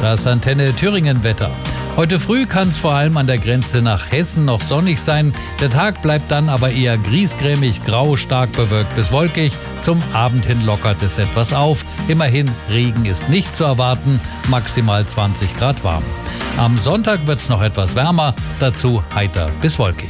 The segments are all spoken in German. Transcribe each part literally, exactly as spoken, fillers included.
Das Antenne Thüringen Wetter. Heute früh kann es vor allem an der Grenze nach Hessen noch sonnig sein. Der Tag bleibt dann aber eher griesgrämig, grau, stark bewölkt bis wolkig. Zum Abend hin lockert es etwas auf. Immerhin, Regen ist nicht zu erwarten, maximal zwanzig Grad warm. Am Sonntag wird es noch etwas wärmer, dazu heiter bis wolkig.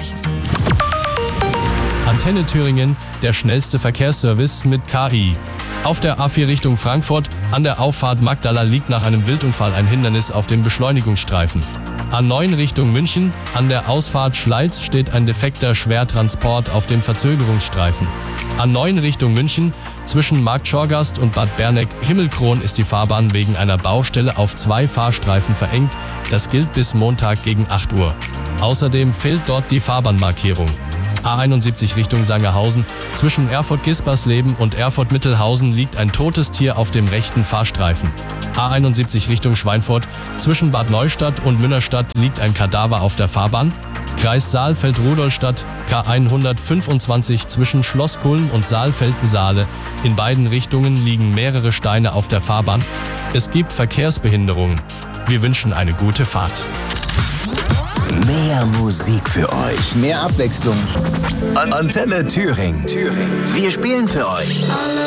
Antenne Thüringen, der schnellste Verkehrsservice mit K I. Auf der A vier Richtung Frankfurt an der Auffahrt Magdala liegt nach einem Wildunfall ein Hindernis auf dem Beschleunigungsstreifen. A neun Richtung München an der Ausfahrt Schleiz steht ein defekter Schwertransport auf dem Verzögerungsstreifen. A neun Richtung München zwischen Markt Schorgast und Bad Berneck-Himmelkron ist die Fahrbahn wegen einer Baustelle auf zwei Fahrstreifen verengt. Das gilt bis Montag gegen acht Uhr. Außerdem fehlt dort die Fahrbahnmarkierung. A einundsiebzig Richtung Sangerhausen. Zwischen Erfurt-Gispersleben und Erfurt-Mittelhausen liegt ein totes Tier auf dem rechten Fahrstreifen. A einundsiebzig Richtung Schweinfurt. Zwischen Bad Neustadt und Münnerstadt liegt ein Kadaver auf der Fahrbahn. Kreis Saalfeld-Rudolstadt, K hundertfünfundzwanzig zwischen Schloss Kulm und Saalfelden-Saale. In beiden Richtungen liegen mehrere Steine auf der Fahrbahn. Es gibt Verkehrsbehinderungen. Wir wünschen eine gute Fahrt. Mehr Musik für euch. Mehr Abwechslung. An Antenne Thüringen. Thüringen. Wir spielen für euch.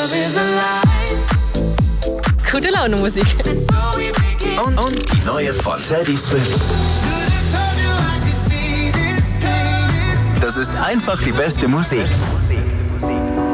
Gute Laune Musik. Und, und die neue von Teddy Swims. Das ist einfach die beste Musik.